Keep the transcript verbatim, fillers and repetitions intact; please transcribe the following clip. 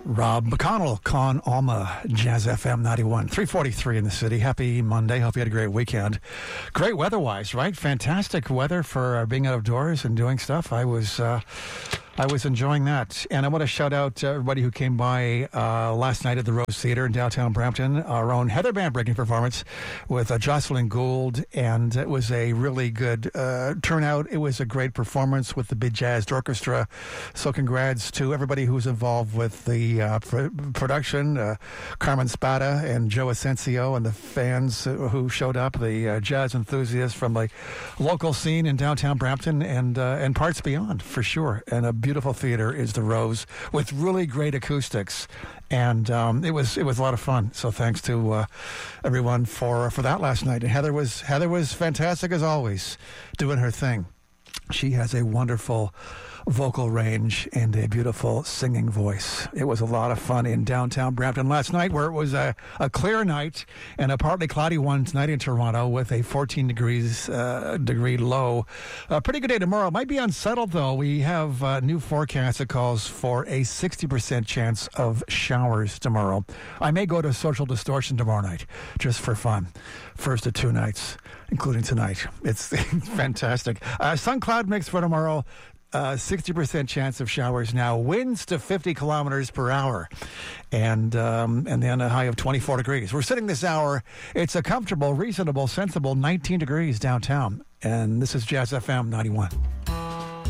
Rob McConnell, Con Alma, Jazz F M ninety-one, three forty-three in the city. Happy Monday. Hope you had a great weekend. Great weather-wise, right? Fantastic weather for uh, being outdoors and doing stuff. I was... Uh, I was enjoying that. And I want to shout out to everybody who came by uh, last night at the Rose Theatre in downtown Brampton. Our own Heather Band breaking performance with uh, Jocelyn Gould. And it was a really good uh, turnout. It was a great performance with the Big Jazz Orchestra. So congrats to everybody who was involved with the uh, pr- production. Uh, Carmen Spada and Joe Asensio and the fans who showed up. The uh, jazz enthusiasts from the local scene in downtown Brampton and, uh, and parts beyond, for sure. And a beautiful theater is the Rose with really great acoustics, and um, it was it was a lot of fun. So thanks to uh, everyone for for that last night. And Heather was Heather was fantastic as always, doing her thing. She has a wonderful vocal range and a beautiful singing voice. It was a lot of fun in downtown Brampton last night, where it was a, a clear night and a partly cloudy one tonight in Toronto with a fourteen degrees uh, degree low. A pretty good day tomorrow. Might be unsettled, though. We have a new forecast that calls for a sixty percent chance of showers tomorrow. I may go to Social Distortion tomorrow night, just for fun. First of two nights, including tonight. It's fantastic. Uh, sun cloud mix for tomorrow. Uh, sixty percent chance of showers now. Winds to fifty kilometers per hour. And um, and then a high of twenty-four degrees. We're sitting this hour. It's a comfortable, reasonable, sensible nineteen degrees downtown. And this is Jazz F M ninety-one.